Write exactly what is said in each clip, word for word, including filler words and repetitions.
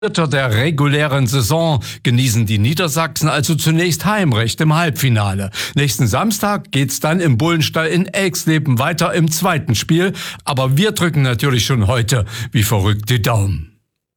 Dritter der regulären Saison genießen die Niedersachsen also zunächst Heimrecht im Halbfinale. Nächsten Samstag geht's dann im Bullenstall in Elxleben weiter im zweiten Spiel. Aber wir drücken natürlich schon heute wie verrückt die Daumen.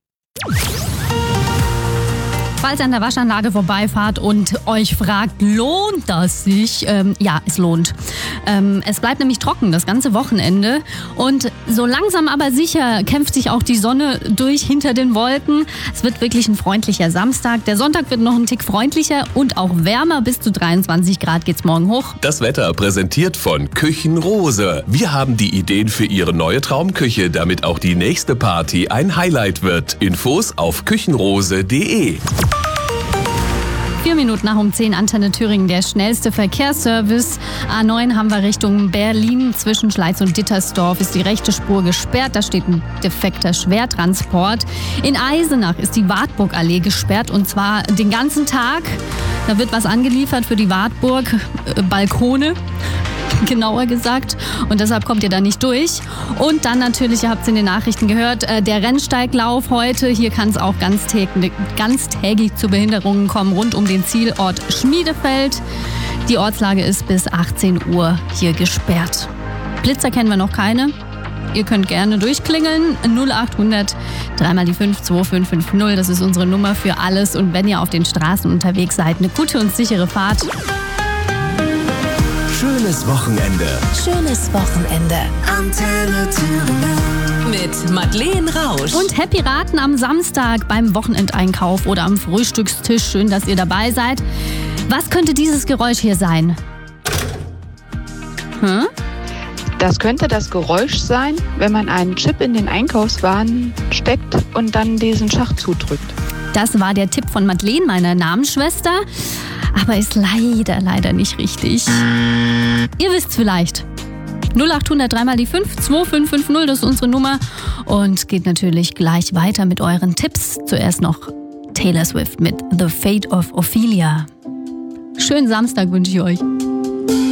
Falls ihr an der Waschanlage vorbeifahrt und euch fragt, lohnt das sich? Ähm, ja, es lohnt. Ähm, es bleibt nämlich trocken das ganze Wochenende und so langsam aber sicher kämpft sich auch die Sonne durch hinter den Wolken. Es wird wirklich ein freundlicher Samstag. Der Sonntag wird noch ein Tick freundlicher und auch wärmer. Bis zu dreiundzwanzig Grad geht's morgen hoch. Das Wetter präsentiert von Küchenrose. Wir haben die Ideen für Ihre neue Traumküche, damit auch die nächste Party ein Highlight wird. Infos auf küchenrose punkt de. Vier Minuten nach um zehn, Antenne Thüringen, der schnellste Verkehrsservice. A neun haben wir Richtung Berlin. Zwischen Schleiz und Dittersdorf ist die rechte Spur gesperrt. Da steht ein defekter Schwertransport. In Eisenach ist die Wartburgallee gesperrt und zwar den ganzen Tag. Da wird was angeliefert für die Wartburg, äh, Balkone. Genauer gesagt. Und deshalb kommt ihr da nicht durch. Und dann natürlich, ihr habt es in den Nachrichten gehört, der Rennsteiglauf heute. Hier kann es auch ganztägig, ganztägig zu Behinderungen kommen rund um den Zielort Schmiedefeld. Die Ortslage ist bis achtzehn Uhr hier gesperrt. Blitzer kennen wir noch keine. Ihr könnt gerne durchklingeln. null acht hundert drei mal die fünf zwei fünf fünf null. Das ist unsere Nummer für alles. Und wenn ihr auf den Straßen unterwegs seid, eine gute und sichere Fahrt. Schönes Wochenende. Schönes Wochenende. Antenne Thüringen. Mit Madeleine Rausch. Und Happy Raten am Samstag beim Wochenendeinkauf oder am Frühstückstisch. Schön, dass ihr dabei seid. Was könnte dieses Geräusch hier sein? Hm? Das könnte das Geräusch sein, wenn man einen Chip in den Einkaufswagen steckt und dann diesen Schacht zudrückt. Das war der Tipp von Madeleine, meiner Namensschwester. Aber ist leider, leider nicht richtig. Ihr wisst's vielleicht. null acht hundert drei mal die fünf zwei fünf fünf null, das ist unsere Nummer. Und geht natürlich gleich weiter mit euren Tipps. Zuerst noch Taylor Swift mit The Fate of Ophelia. Schönen Samstag wünsche ich euch.